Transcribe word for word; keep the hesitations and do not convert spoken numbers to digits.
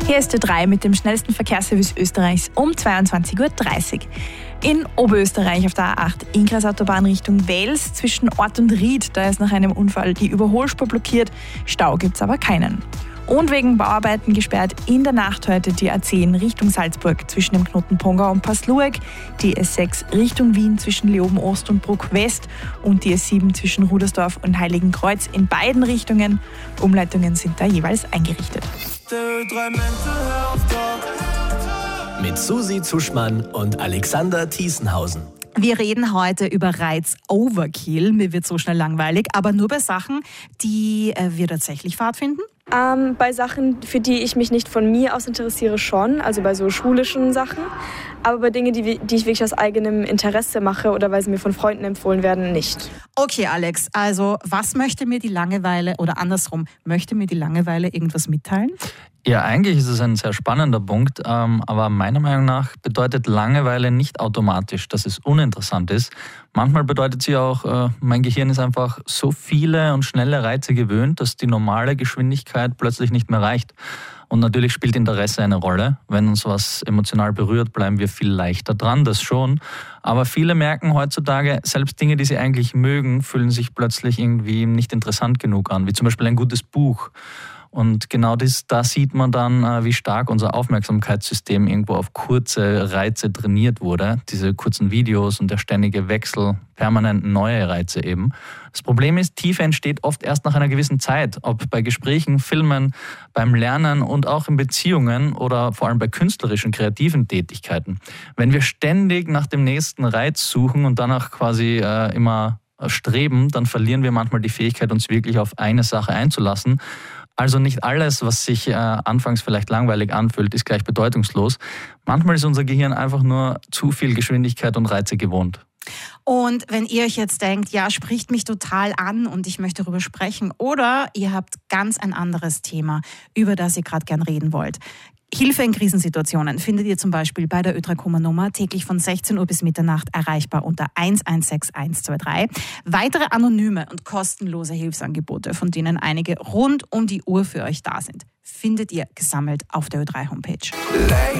Hier ist Ö drei mit dem schnellsten Verkehrsservice Österreichs um zweiundzwanzig Uhr dreißig. In Oberösterreich auf der A acht Ingrassautobahn Richtung Wels zwischen Ort und Ried, da ist nach einem Unfall die Überholspur blockiert. Stau gibt's aber keinen. Und wegen Bauarbeiten gesperrt in der Nacht heute die A zehn Richtung Salzburg zwischen dem Knoten Pongau und Passlueck, die S sechs Richtung Wien zwischen Leoben Ost und Bruck West und die S sieben zwischen Rudersdorf und Heiligenkreuz in beiden Richtungen. Umleitungen sind da jeweils eingerichtet. Mit Susi Zuschmann und Alexander Thiesenhausen. Wir reden heute über Reiz-Overkill. Mir wird so schnell langweilig, aber nur bei Sachen, die äh, wir tatsächlich Fahrt finden. Ähm, bei Sachen, für die ich mich nicht von mir aus interessiere, schon. Also bei so schulischen Sachen. Aber bei Dingen, die, die ich wirklich aus eigenem Interesse mache oder weil sie mir von Freunden empfohlen werden, nicht. Okay, Alex, also was möchte mir die Langeweile oder andersrum, möchte mir die Langeweile irgendwas mitteilen? Ja, eigentlich ist es ein sehr spannender Punkt, ähm, aber meiner Meinung nach bedeutet Langeweile nicht automatisch, dass es uninteressant ist. Manchmal bedeutet sie auch, äh, mein Gehirn ist einfach so viele und schnelle Reize gewöhnt, dass die normale Geschwindigkeit plötzlich nicht mehr reicht. Und natürlich spielt Interesse eine Rolle. Wenn uns was emotional berührt, bleiben wir viel leichter dran, das schon. Aber viele merken heutzutage, selbst Dinge, die sie eigentlich mögen, fühlen sich plötzlich irgendwie nicht interessant genug an, wie zum Beispiel ein gutes Buch. Und genau das, da sieht man dann, wie stark unser Aufmerksamkeitssystem irgendwo auf kurze Reize trainiert wurde. Diese kurzen Videos und der ständige Wechsel, permanent neue Reize eben. Das Problem ist, Tiefe entsteht oft erst nach einer gewissen Zeit. Ob bei Gesprächen, Filmen, beim Lernen und auch in Beziehungen oder vor allem bei künstlerischen, kreativen Tätigkeiten. Wenn wir ständig nach dem nächsten Reiz suchen und danach quasi äh, immer streben, dann verlieren wir manchmal die Fähigkeit, uns wirklich auf eine Sache einzulassen. Also nicht alles, was sich äh, anfangs vielleicht langweilig anfühlt, ist gleich bedeutungslos. Manchmal ist unser Gehirn einfach nur zu viel Geschwindigkeit und Reize gewohnt. Und wenn ihr euch jetzt denkt, ja, spricht mich total an und ich möchte darüber sprechen, oder ihr habt ganz ein anderes Thema, über das ihr gerade gern reden wollt. Hilfe in Krisensituationen findet ihr zum Beispiel bei der Ö drei Nummer täglich von sechzehn Uhr bis Mitternacht erreichbar unter eins eins sechs eins zwei drei. Weitere anonyme und kostenlose Hilfsangebote, von denen einige rund um die Uhr für euch da sind, findet ihr gesammelt auf der Ö drei Homepage.